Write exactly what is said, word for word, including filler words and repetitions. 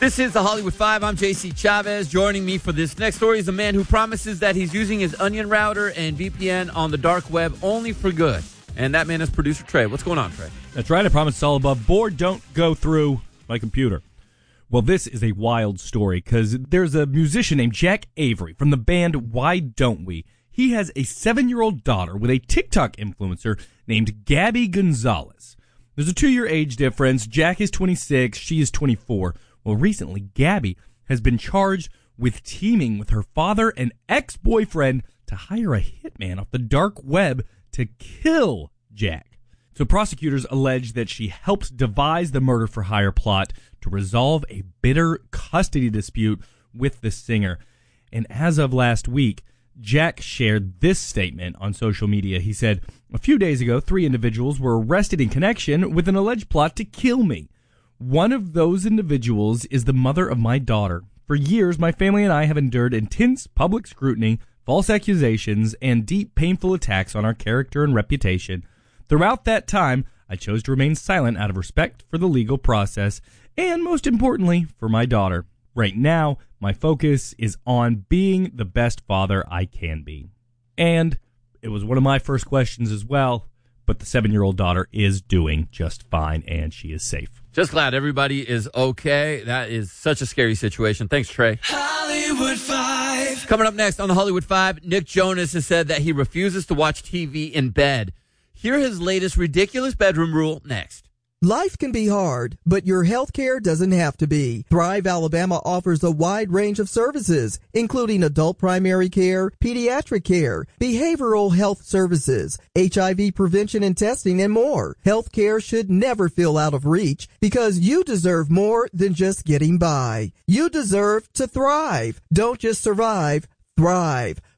This is the Hollywood Five. I'm J C Chavez. Joining me for this next story is a man who promises that he's using his Onion router and V P N on the dark web only for good. And that man is producer Trey. What's going on, Trey? That's right. I promise it's all above board. Don't go through my computer. Well, this is a wild story because there's a musician named Jack Avery from the band Why Don't We? He has a seven-year-old daughter with a TikTok influencer named Gabby Gonzalez. There's a two-year age difference. Jack is twenty-six. She is twenty-four. Well, recently, Gabby has been charged with teaming with her father and ex-boyfriend to hire a hitman off the dark web to kill Jack. So prosecutors allege that she helped devise the murder-for-hire plot to resolve a bitter custody dispute with the singer. And as of last week, Jack shared this statement on social media. He said, "A few days ago, three individuals were arrested in connection with an alleged plot to kill me. One of those individuals is the mother of my daughter. For years, my family and I have endured intense public scrutiny, false accusations, and deep, painful attacks on our character and reputation. Throughout that time, I chose to remain silent out of respect for the legal process, and most importantly, for my daughter. Right now, my focus is on being the best father I can be." And it was one of my first questions as well, but the seven-year-old daughter is doing just fine, and she is safe. Just glad everybody is okay. That is such a scary situation. Thanks, Trey. Hollywood Five. Coming up next on the Hollywood Five, Nick Jonas has said that he refuses to watch T V in bed. Hear his latest ridiculous bedroom rule next. Life can be hard, but your health care doesn't have to be. Thrive Alabama offers a wide range of services, including adult primary care, pediatric care, behavioral health services, H I V prevention and testing, and more. Health care should never feel out of reach because you deserve more than just getting by. You deserve to thrive. Don't just survive, thrive.